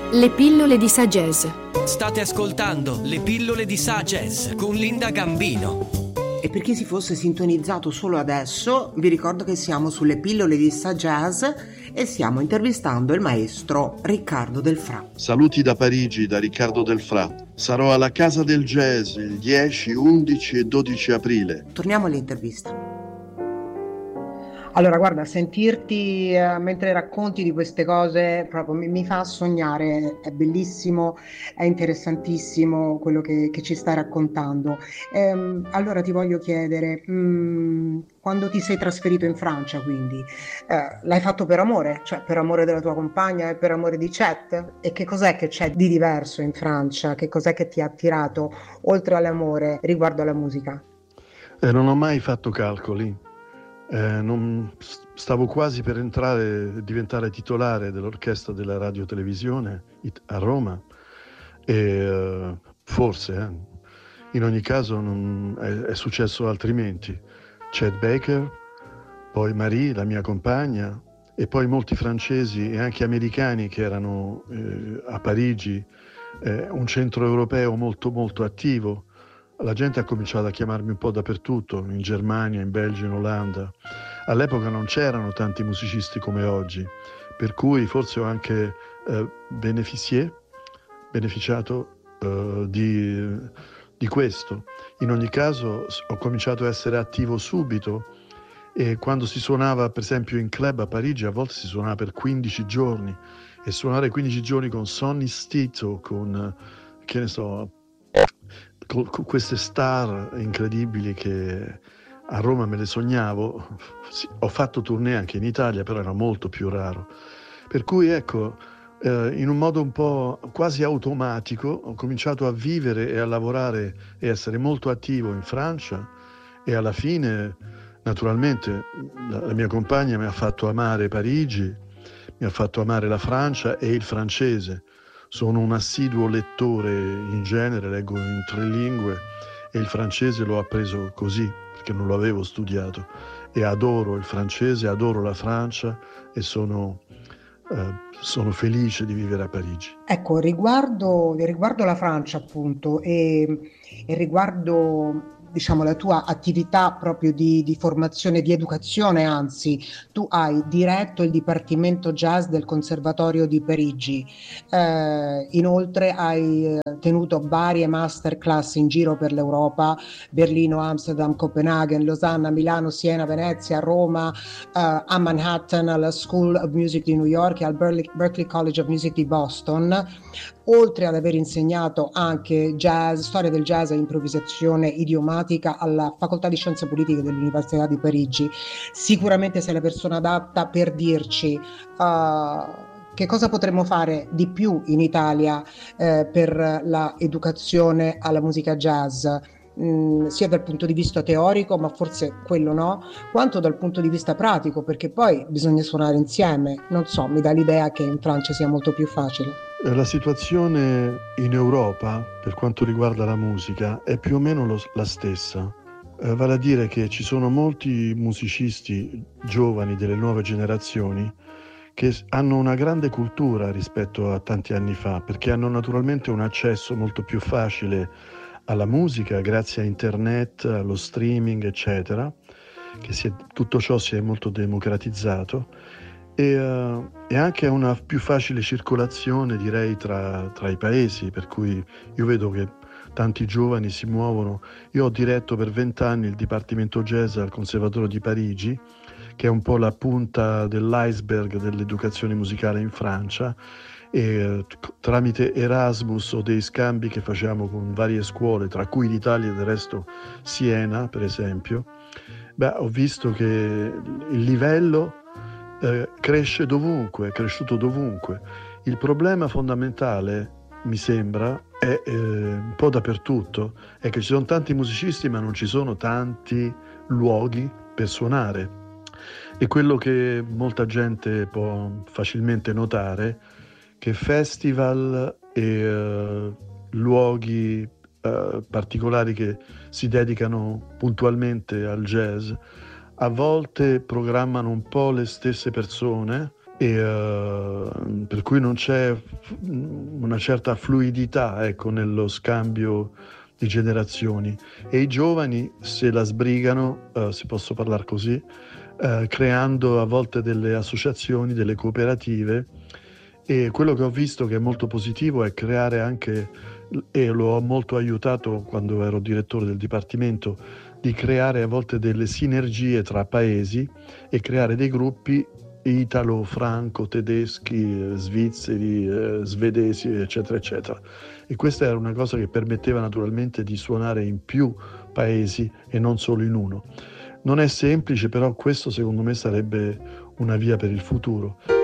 Le pillole di sagesse. State ascoltando Le pillole di Sagesse con Linda Gambino. E per chi si fosse sintonizzato solo adesso, vi ricordo che siamo sulle pillole di Sagesse e stiamo intervistando il maestro Riccardo Del Fra. Saluti da Parigi, da Riccardo Del Fra. Sarò alla Casa del Jazz il 10, 11 e 12 aprile. Torniamo all'intervista. Allora, guarda, sentirti mentre racconti di queste cose proprio mi fa sognare, è bellissimo, è interessantissimo quello che ci stai raccontando. Allora ti voglio chiedere, quando ti sei trasferito in Francia, quindi, l'hai fatto per amore? Cioè per amore della tua compagna e per amore di Chet? E che cos'è che c'è di diverso in Francia? Che cos'è che ti ha attirato, oltre all'amore, riguardo alla musica? Non ho mai fatto calcoli. Stavo quasi per diventare titolare dell'orchestra della radiotelevisione a Roma e forse, in ogni caso è successo altrimenti. Chet Baker, poi Marie, la mia compagna, e poi molti francesi e anche americani che erano a Parigi, un centro europeo molto molto attivo. La gente ha cominciato a chiamarmi un po' dappertutto, in Germania, in Belgio, in Olanda. All'epoca non c'erano tanti musicisti come oggi, per cui forse ho anche beneficiato di questo. In ogni caso ho cominciato a essere attivo subito e quando si suonava per esempio in club a Parigi a volte si suonava per 15 giorni e suonare 15 giorni con Sonny Stito, con che ne so, con queste star incredibili che a Roma me le sognavo. Sì, ho fatto tournée anche in Italia, però era molto più raro. Per cui ecco, in un modo un po' quasi automatico ho cominciato a vivere e a lavorare e essere molto attivo in Francia e alla fine naturalmente la mia compagna mi ha fatto amare Parigi, mi ha fatto amare la Francia e il francese. Sono un assiduo lettore in genere, leggo in 3 lingue e il francese l'ho appreso così, perché non lo avevo studiato. E adoro il francese, adoro la Francia e sono felice di vivere a Parigi. Ecco, riguardo la Francia appunto e riguardo diciamo la tua attività proprio di formazione, di educazione, anzi, tu hai diretto il Dipartimento Jazz del Conservatorio di Parigi, inoltre hai tenuto varie masterclass in giro per l'Europa, Berlino, Amsterdam, Copenaghen, Losanna, Milano, Siena, Venezia, Roma, a Manhattan, alla School of Music di New York e al Berklee College of Music di Boston, oltre ad aver insegnato anche jazz, storia del jazz e improvvisazione idiomatica alla Facoltà di Scienze Politiche dell'Università di Parigi. Sicuramente sei la persona adatta per dirci che cosa potremmo fare di più in Italia per la educazione alla musica jazz. Sia dal punto di vista teorico, ma forse quello no, quanto dal punto di vista pratico, perché poi bisogna suonare insieme. Non so, mi dà l'idea che in Francia sia molto più facile. La situazione in Europa, per quanto riguarda la musica, è più o meno la stessa. Vale a dire che ci sono molti musicisti giovani delle nuove generazioni che hanno una grande cultura rispetto a tanti anni fa, perché hanno naturalmente un accesso molto più facile alla musica grazie a internet, allo streaming, eccetera, tutto ciò si è molto democratizzato e anche una più facile circolazione, direi, tra i paesi, per cui io vedo che tanti giovani si muovono. Io ho diretto per 20 anni il Dipartimento Jazz al Conservatorio di Parigi, che è un po' la punta dell'iceberg dell'educazione musicale in Francia, e tramite Erasmus o dei scambi che facciamo con varie scuole, tra cui l'Italia e del resto Siena, per esempio, ho visto che il livello cresce dovunque, è cresciuto dovunque. Il problema fondamentale, mi sembra, è un po' dappertutto, è che ci sono tanti musicisti ma non ci sono tanti luoghi per suonare. E quello che molta gente può facilmente notare, che festival e luoghi particolari che si dedicano puntualmente al jazz a volte programmano un po' le stesse persone per cui non c'è una certa fluidità, ecco, nello scambio di generazioni, e i giovani se la sbrigano, se posso parlare così, creando a volte delle associazioni, delle cooperative, e quello che ho visto che è molto positivo è creare anche, e lo ho molto aiutato quando ero direttore del dipartimento, di creare a volte delle sinergie tra paesi e creare dei gruppi italo, franco, tedeschi, svizzeri, svedesi, eccetera, eccetera. E questa era una cosa che permetteva naturalmente di suonare in più paesi e non solo in uno. Non è semplice, però questo secondo me sarebbe una via per il futuro.